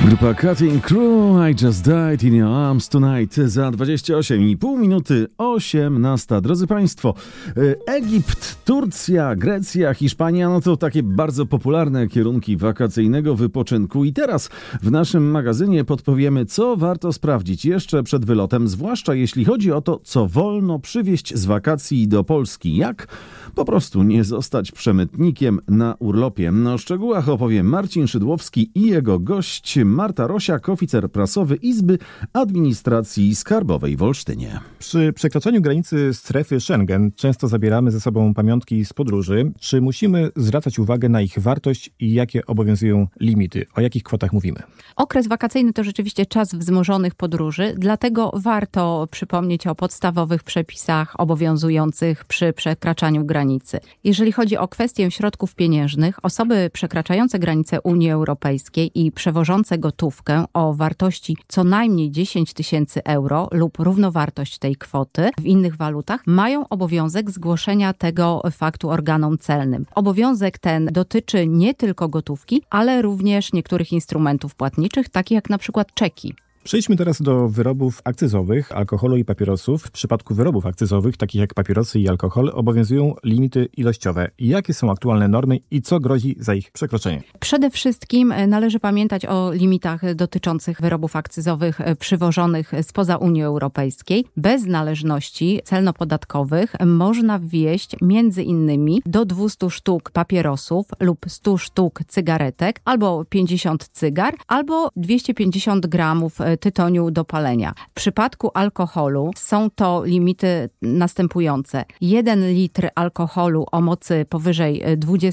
Grupa Cutting Crew, I Just Died in Your Arms Tonight za 28,5 minuty 18. Drodzy Państwo, Egipt, Turcja, Grecja, Hiszpania, no to takie bardzo popularne kierunki wakacyjnego wypoczynku. I teraz w naszym magazynie podpowiemy, co warto sprawdzić jeszcze przed wylotem, zwłaszcza jeśli chodzi o to, co wolno przywieźć z wakacji do Polski. Jak po prostu nie zostać przemytnikiem na urlopie. O szczegółach opowie Marcin Szydłowski i jego gość Marta Rosiak, oficer prasowy Izby Administracji Skarbowej w Olsztynie. Przy przekraczaniu granicy strefy Schengen często zabieramy ze sobą pamiątki z podróży. Czy musimy zwracać uwagę na ich wartość i jakie obowiązują limity? O jakich kwotach mówimy? Okres wakacyjny to rzeczywiście czas wzmożonych podróży, dlatego warto przypomnieć o podstawowych przepisach obowiązujących przy przekraczaniu granicy. Jeżeli chodzi o kwestię środków pieniężnych, osoby przekraczające granicę Unii Europejskiej i przewożące gotówkę o wartości co najmniej 10 tysięcy euro lub równowartość tej kwoty w innych walutach mają obowiązek zgłoszenia tego faktu organom celnym. Obowiązek ten dotyczy nie tylko gotówki, ale również niektórych instrumentów płatniczych, takich jak na przykład czeki. Przejdźmy teraz do wyrobów akcyzowych, alkoholu i papierosów. W przypadku wyrobów akcyzowych, takich jak papierosy i alkohol, obowiązują limity ilościowe. Jakie są aktualne normy i co grozi za ich przekroczenie? Przede wszystkim należy pamiętać o limitach dotyczących wyrobów akcyzowych przywożonych spoza Unii Europejskiej. Bez należności celno-podatkowych można wwieźć między innymi do 200 sztuk papierosów lub 100 sztuk cygaretek, albo 50 cygar, albo 250 gramów tytoniu do palenia. W przypadku alkoholu są to limity następujące. 1 litr alkoholu o mocy powyżej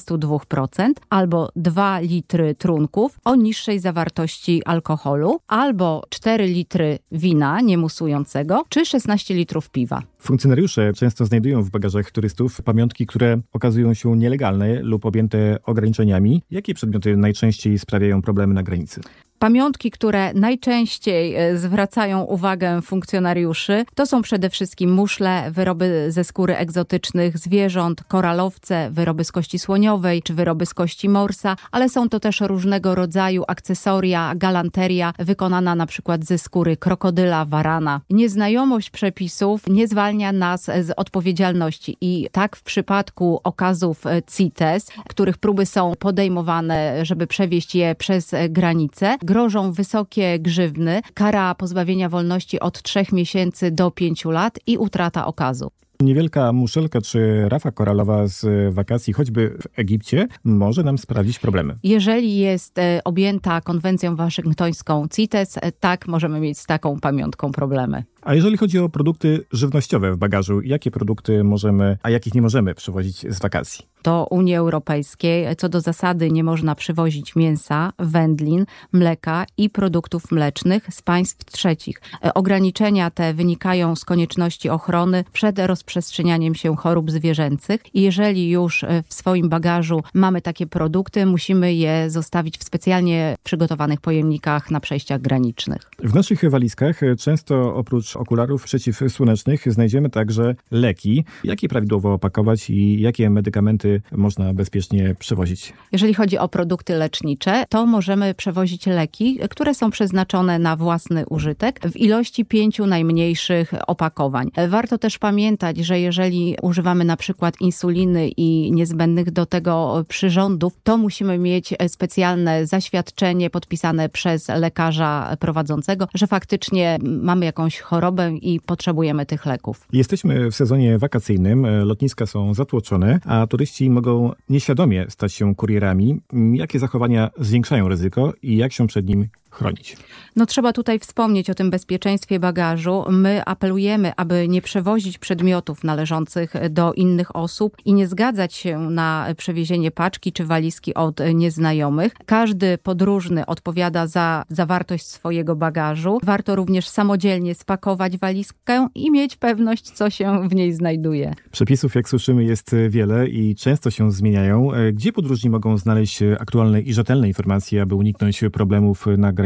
22%, albo 2 litry trunków o niższej zawartości alkoholu, albo 4 litry wina niemusującego, czy 16 litrów piwa. Funkcjonariusze często znajdują w bagażach turystów pamiątki, które okazują się nielegalne lub objęte ograniczeniami. Jakie przedmioty najczęściej sprawiają problemy na granicy? Pamiątki, które najczęściej zwracają uwagę funkcjonariuszy, to są przede wszystkim muszle, wyroby ze skóry egzotycznych zwierząt, koralowce, wyroby z kości słoniowej czy wyroby z kości morsa, ale są to też różnego rodzaju akcesoria, galanteria wykonana na przykład ze skóry krokodyla, warana. Nieznajomość przepisów nie zwalnia nas z odpowiedzialności i tak w przypadku okazów CITES, których próby są podejmowane, żeby przewieźć je przez granicę, grożą wysokie grzywny, kara pozbawienia wolności od 3 miesięcy do 5 lat i utrata okazu. Niewielka muszelka czy rafa koralowa z wakacji, choćby w Egipcie, może nam sprawić problemy. Jeżeli jest objęta konwencją waszyngtońską CITES, tak, możemy mieć z taką pamiątką problemy. A jeżeli chodzi o produkty żywnościowe w bagażu, jakie produkty możemy, a jakich nie możemy przywozić z wakacji? Do Unii Europejskiej co do zasady nie można przywozić mięsa, wędlin, mleka i produktów mlecznych z państw trzecich. Ograniczenia te wynikają z konieczności ochrony przed rozprzestrzenianiem się chorób zwierzęcych i jeżeli już w swoim bagażu mamy takie produkty, musimy je zostawić w specjalnie przygotowanych pojemnikach na przejściach granicznych. W naszych walizkach często oprócz okularów przeciwsłonecznych znajdziemy także leki. Jak je prawidłowo opakować i jakie medykamenty można bezpiecznie przewozić? Jeżeli chodzi o produkty lecznicze, to możemy przewozić leki, które są przeznaczone na własny użytek w ilości 5 najmniejszych opakowań. Warto też pamiętać, że jeżeli używamy na przykład insuliny i niezbędnych do tego przyrządów, to musimy mieć specjalne zaświadczenie podpisane przez lekarza prowadzącego, że faktycznie mamy jakąś chorobę i potrzebujemy tych leków. Jesteśmy w sezonie wakacyjnym, lotniska są zatłoczone, a turyści mogą nieświadomie stać się kurierami. Jakie zachowania zwiększają ryzyko i jak się przed nim chronić? No trzeba tutaj wspomnieć o tym bezpieczeństwie bagażu. My apelujemy, aby nie przewozić przedmiotów należących do innych osób i nie zgadzać się na przewiezienie paczki czy walizki od nieznajomych. Każdy podróżny odpowiada za zawartość swojego bagażu. Warto również samodzielnie spakować walizkę i mieć pewność, co się w niej znajduje. Przepisów, jak słyszymy, jest wiele i często się zmieniają. Gdzie podróżni mogą znaleźć aktualne i rzetelne informacje, aby uniknąć problemów na granicy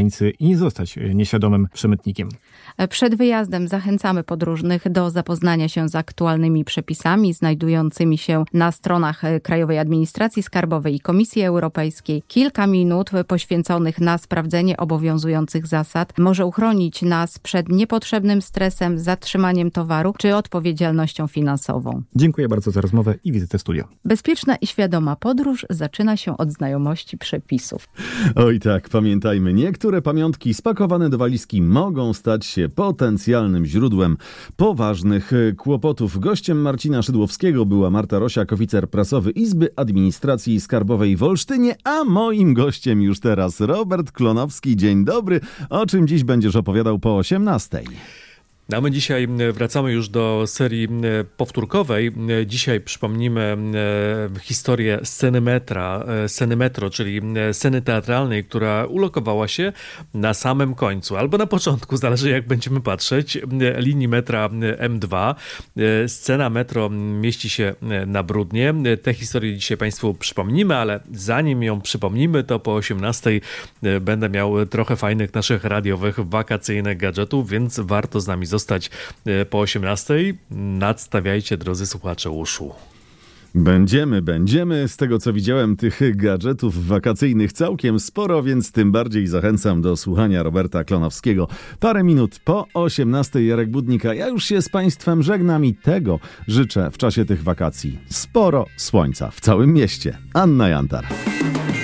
granicy i nie zostać nieświadomym przemytnikiem. Przed wyjazdem zachęcamy podróżnych do zapoznania się z aktualnymi przepisami znajdującymi się na stronach Krajowej Administracji Skarbowej i Komisji Europejskiej. Kilka minut poświęconych na sprawdzenie obowiązujących zasad może uchronić nas przed niepotrzebnym stresem, zatrzymaniem towaru czy odpowiedzialnością finansową. Dziękuję bardzo za rozmowę i wizytę w studio. Bezpieczna i świadoma podróż zaczyna się od znajomości przepisów. Oj tak, pamiętajmy, niektóre pamiątki spakowane do walizki mogą stać się potencjalnym źródłem poważnych kłopotów. Gościem Marcina Szydłowskiego była Marta Rosiak, oficer prasowy Izby Administracji Skarbowej w Olsztynie, a moim gościem już teraz Robert Klonowski. Dzień dobry. O czym dziś będziesz opowiadał po 18:00? A my dzisiaj wracamy już do serii powtórkowej. Dzisiaj przypomnimy historię sceny metro, czyli sceny teatralnej, która ulokowała się na samym końcu, albo na początku, zależy jak będziemy patrzeć, linii metra M2. Scena metro mieści się na Bródnie. Tę historię dzisiaj Państwu przypomnimy, ale zanim ją przypomnimy, to po 18:00 będę miał trochę fajnych naszych radiowych, wakacyjnych gadżetów, więc warto z nami zostać po 18:00. Nadstawiajcie, drodzy słuchacze, uszu. Będziemy. Z tego co widziałem, tych gadżetów wakacyjnych całkiem sporo, więc tym bardziej zachęcam do słuchania Roberta Klonowskiego. Parę minut po 18:00 Jarek Budnika. Ja już się z Państwem żegnam i tego życzę w czasie tych wakacji. Sporo słońca w całym mieście. Anna Jantar.